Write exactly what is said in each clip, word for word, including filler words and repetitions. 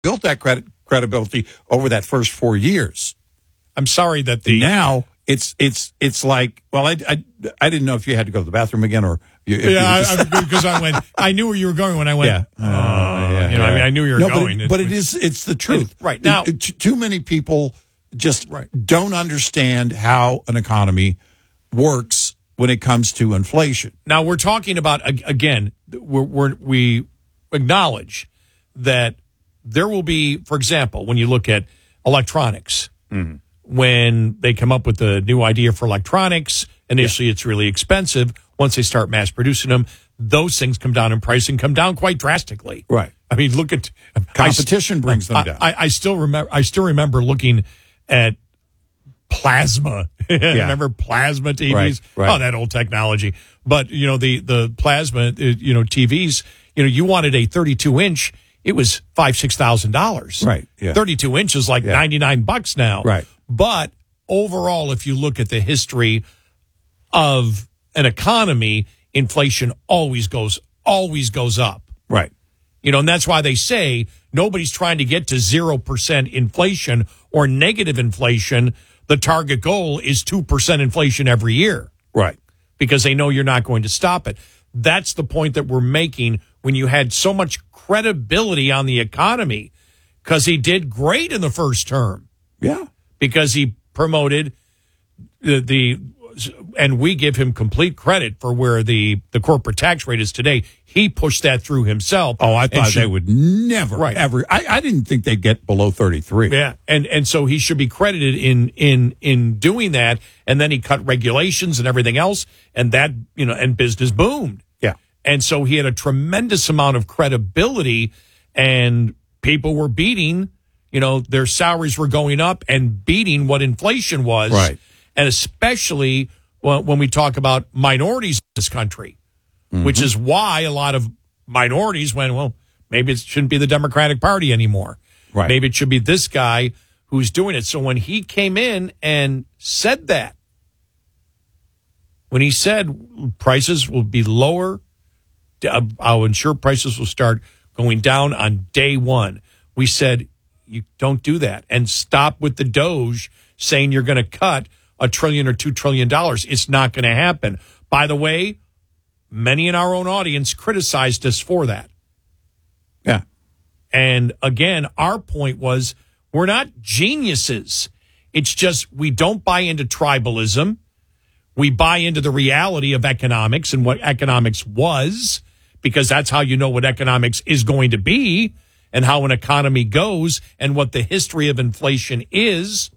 built that credit credibility over that first four years. I'm sorry that the now it's it's it's like well I, I, I didn't know if you had to go to the bathroom again or you, if yeah you just, I, because I went I knew where you were going when I went yeah, uh, uh, yeah you know yeah. I mean I knew you were no, going but, it, but it is it's the truth it, right now it, it, too many people just right. don't understand how an economy works when it comes to inflation. Now we're talking about again we're, we're, we acknowledge that there will be, for example, when you look at electronics, mm-hmm. when they come up with the new idea for electronics, initially yeah. it's really expensive. Once they start mass producing them, those things come down in price and come down quite drastically. Right. I mean, look at competition I, brings them I, down. I, I still remember. I still remember looking at plasma. Yeah. Remember plasma T Vs? Right, right. Oh, that old technology. But you know the the plasma, you know T Vs. You know, you wanted a thirty-two inch. It was five, six thousand dollars. Right. Yeah. Thirty-two inches, like yeah. ninety-nine bucks now. Right. But overall, if you look at the history of an economy, inflation always goes always goes up. Right. You know, and that's why they say nobody's trying to get to zero percent inflation or negative inflation. The target goal is two percent inflation every year. Right. Because they know you're not going to stop it. That's the point that we're making when you had so much credibility on the economy, because he did great in the first term. Yeah. Because he promoted the, the and we give him complete credit for where the, the corporate tax rate is today. He pushed that through himself. Oh, I thought should, they would never, right. ever. I, I didn't think they'd get below thirty-three. Yeah, and and so he should be credited in in in doing that. And then he cut regulations and everything else, and that you know, and business boomed. Yeah, and so he had a tremendous amount of credibility, and people were beating. You know, their salaries were going up and beating what inflation was. Right. And especially when we talk about minorities in this country, mm-hmm. which is why a lot of minorities went, well, maybe it shouldn't be the Democratic Party anymore. Right. Maybe it should be this guy who's doing it. So when he came in and said that, when he said prices will be lower, I'll ensure prices will start going down on day one, we said, you don't do that. And stop with the Doge saying you're going to cut a trillion or two trillion dollars. It's not going to happen. By the way, many in our own audience criticized us for that. Yeah. And again, our point was we're not geniuses. It's just we don't buy into tribalism. We buy into the reality of economics and what economics was, because that's how you know what economics is going to be and how an economy goes and what the history of inflation is.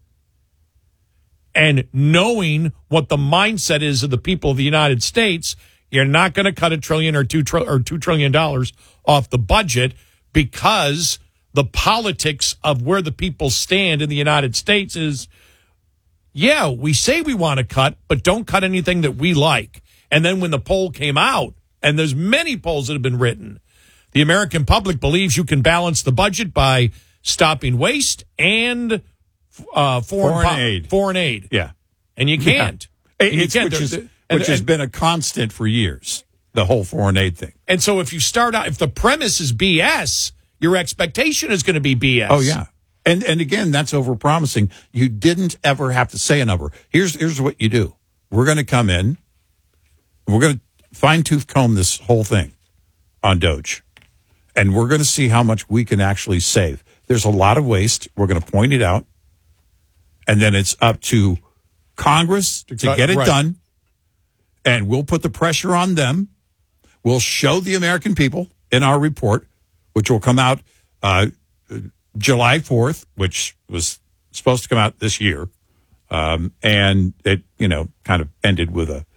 And knowing what the mindset is of the people of the United States, you're not going to cut a trillion or two tr- or two trillion dollars off the budget, because the politics of where the people stand in the United States is, yeah, we say we want to cut, but don't cut anything that we like. And then when the poll came out, and there's many polls that have been written, the American public believes you can balance the budget by stopping waste and Uh, foreign, foreign po- aid, foreign aid, yeah, and you can't. Yeah. And you it's, can't. which, is, and, which has and, been a constant for years. The whole foreign aid thing. And so, if you start out, if the premise is B S, your expectation is going to be B S. Oh yeah, and and again, that's overpromising. You didn't ever have to say a number. Here's here's what you do. We're going to come in. We're going to fine tooth comb this whole thing on Doge, and we're going to see how much we can actually save. There's a lot of waste. We're going to point it out. And then it's up to Congress to get it right. done. And we'll put the pressure on them. We'll show the American people in our report, which will come out uh, July fourth, which was supposed to come out this year. Um, and it, you know, kind of ended with a